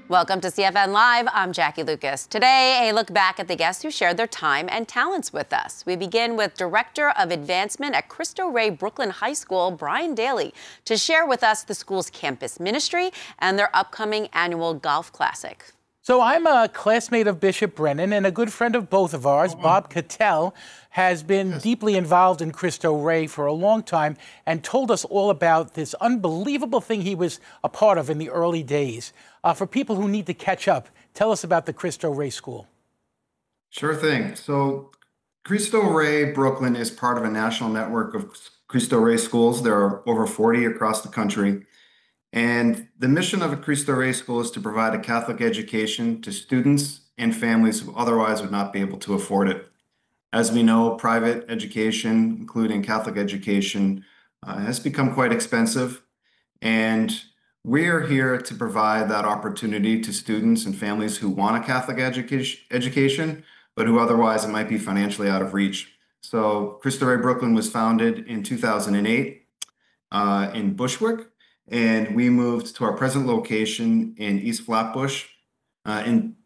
Welcome to CFN Live. I'm Jackie Lucas. Today, a look back at the guests who shared their time and talents with us. We begin with Director of Advancement at Cristo Rey Brooklyn High School, Brian Daly, to share with us the school's campus ministry and their upcoming annual golf classic. So I'm a classmate of Bishop Brennan and a good friend of both of ours. Bob Cattell has been deeply involved in Cristo Rey for a long time and told us all about this unbelievable thing he was a part of in the early days. For people who need to catch up, tell us about the Cristo Rey School. Sure thing. So Cristo Rey Brooklyn is part of a national network of Cristo Rey schools. There are over 40 across the country. And the mission of a Cristo Rey school is to provide a Catholic education to students and families who otherwise would not be able to afford it. As we know, private education, including Catholic education, has become quite expensive. And we're here to provide that opportunity to students and families who want a Catholic education, but who otherwise it might be financially out of reach. So Cristo Rey Brooklyn was founded in 2008 in Bushwick. And we moved to our present location in East Flatbush in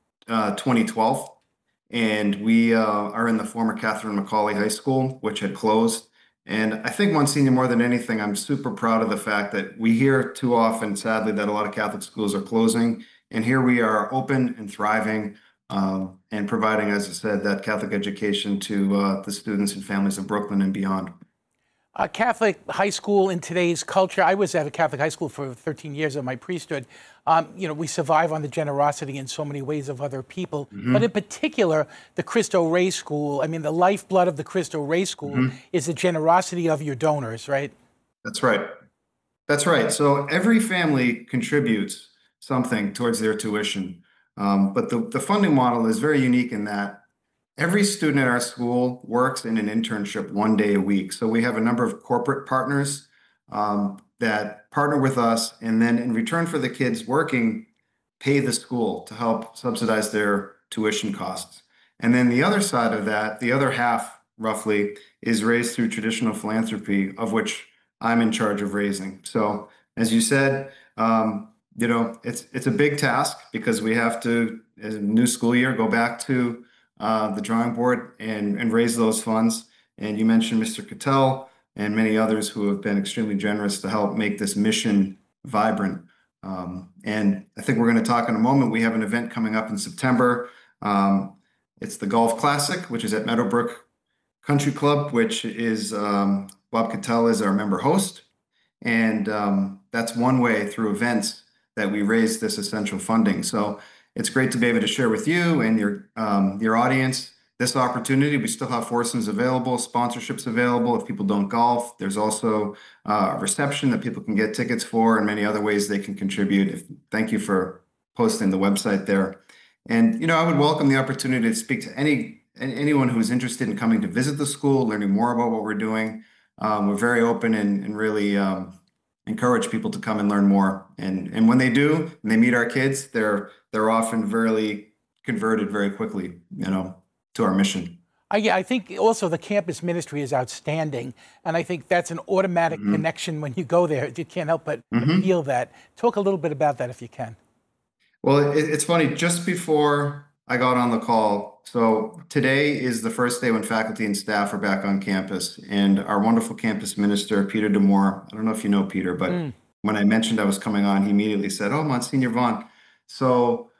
2012. And we are in the former Catherine McAuley High School, which had closed. And I think, Monsignor, more than anything, I'm super proud of the fact that we hear too often, sadly, that a lot of Catholic schools are closing. And here we are open and thriving and providing, as I said, that Catholic education to the students and families of Brooklyn and beyond. Catholic high school in today's culture, I was at a Catholic high school for 13 years of my priesthood. We survive on the generosity in so many ways of other people. But in particular, the Cristo Rey School, the lifeblood of the Cristo Rey School is the generosity of your donors, right? That's right. That's right. So every family contributes something towards their tuition. But the funding model is very unique in that every student at our school works in an internship 1 day a week. So we have a number of corporate partners that partner with us, and then in return for the kids working, pay the school to help subsidize their tuition costs. And then the other side of that, the other half roughly, is raised through traditional philanthropy, of which I'm in charge of raising. So as you said, it's a big task because we have to, as a new school year, go back to the drawing board and raise those funds. And you mentioned Mr. Cattell and many others who have been extremely generous to help make this mission vibrant. And I think we're going to talk in a moment. We have an event coming up in September. It's the Golf Classic, which is at Meadowbrook Country Club, which is Bob Cattell is our member host. And that's one way through events that we raise this essential funding. So it's great to be able to share with you and your audience this opportunity. We still have foursomes available, sponsorships available if people don't golf. There's also a reception that people can get tickets for and many other ways they can contribute. Thank you for posting the website there. And, I would welcome the opportunity to speak to anyone who's interested in coming to visit the school, learning more about what we're doing. We're very open and really encourage people to come and learn more. And when they do, and they meet our kids, they're often very converted very quickly, to our mission. I think also the campus ministry is outstanding. And I think that's an automatic connection when you go there. You can't help but feel that. Talk a little bit about that if you can. Well, it's funny, just before I got on the call, so today is the first day when faculty and staff are back on campus, and our wonderful campus minister, Peter Demore, I don't know if you know Peter, but when I mentioned I was coming on, he immediately said, "Oh, Monsignor Vaughn." So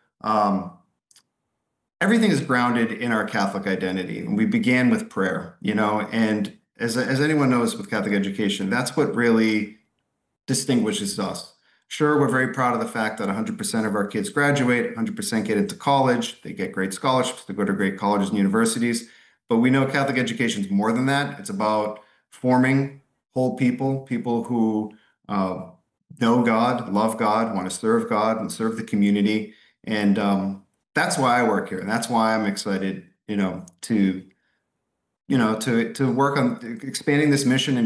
everything is grounded in our Catholic identity. And we began with prayer, and as anyone knows with Catholic education, that's what really distinguishes us. Sure, we're very proud of the fact that 100% of our kids graduate, 100% get into college, they get great scholarships to go to great colleges and universities. But we know Catholic education is more than that. It's about forming whole people who know God, love God, want to serve God and serve the community. And that's why I work here. And that's why I'm excited, to work on expanding this mission and